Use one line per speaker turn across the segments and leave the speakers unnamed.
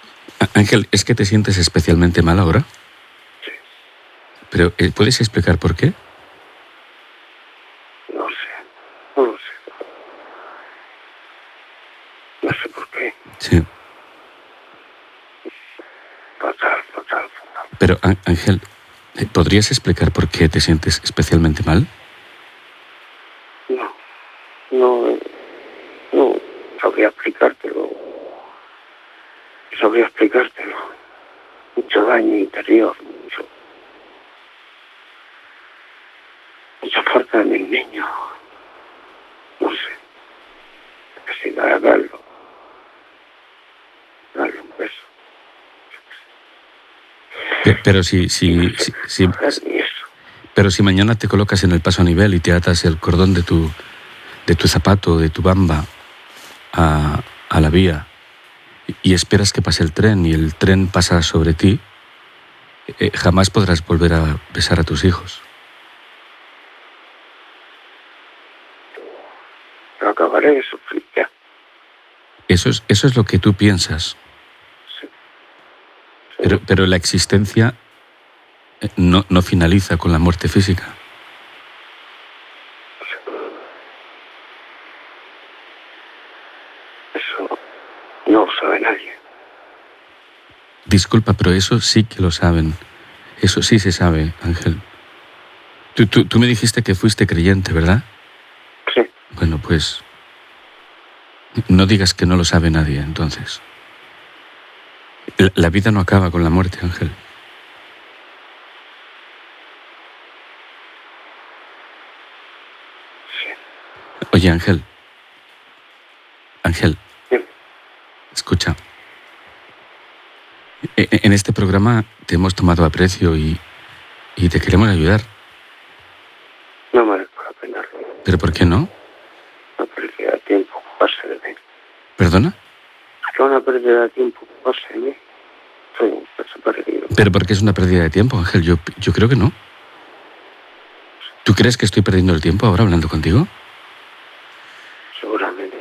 Ángel, ¿es que te sientes especialmente mal ahora?
Sí.
Pero, ¿puedes explicar por qué?
No sé. No lo sé. No sé por qué.
Sí.
Fatal.
Pero, Ángel, ¿podrías explicar por qué te sientes especialmente mal?
No sabría explicártelo. Mucho daño interior, mucha falta de mis niños. No sé. Necesidad de darle un beso.
Pero pero si mañana te colocas en el paso a nivel y te atas el cordón de tu zapato, de tu bamba, a la vía, y esperas que pase el tren y el tren pasa sobre ti, jamás podrás volver a besar a tus hijos.
Pero acabaré de sufrir ya.
Eso es lo que tú piensas.
Sí.
Pero la existencia no finaliza con la muerte física.
Eso no lo sabe nadie.
Disculpa, pero eso sí que lo saben. Eso sí se sabe, Ángel. Tú me dijiste que fuiste creyente, ¿verdad?
Sí.
Bueno, pues no digas que no lo sabe nadie, entonces. La vida no acaba con la muerte, Ángel.
Sí.
Oye, Ángel.
Sí.
Escucha. En este programa te hemos tomado aprecio y te queremos ayudar.
No merezco la pena.
¿Pero por qué no?
Una pérdida de tiempo ocuparse de mí.
¿Perdona?
Es una pérdida de tiempo ocuparse de mí. Soy un peso perdido.
¿Pero por qué es una pérdida de tiempo, Ángel? Yo creo que no. ¿Tú crees que estoy perdiendo el tiempo ahora hablando contigo?
Seguramente.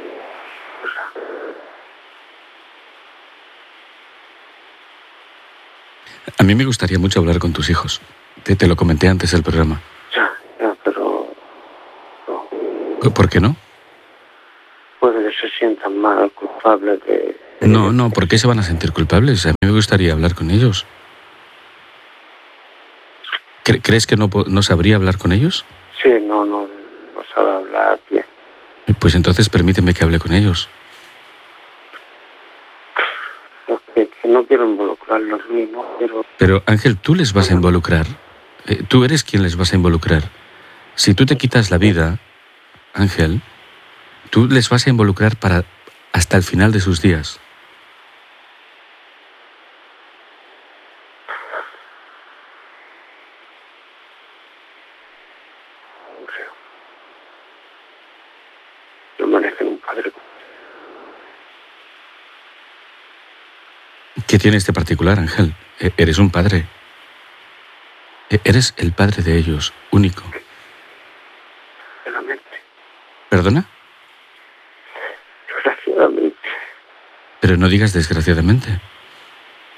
A mí me gustaría mucho hablar con tus hijos. Te lo comenté antes del programa.
Ya, pero... No.
¿Por qué no?
Puede que se sientan mal, culpables de...
No, ¿por qué se van a sentir culpables? A mí me gustaría hablar con ellos. ¿Crees que no sabría hablar con ellos?
Sí, no sabe hablar bien.
Pues entonces permíteme que hable con ellos.
Que no quiero involucrarlos ni no quiero...
Pero, Ángel, tú les vas a involucrar. Tú eres quien les vas a involucrar. Si tú te quitas la vida, Ángel, tú les vas a involucrar hasta el final de sus días.
No merecen un padre.
¿Qué tiene este particular, Ángel? Eres un padre. Eres el padre de ellos, único.
Desgraciadamente.
¿Perdona?
Desgraciadamente.
Pero no digas desgraciadamente.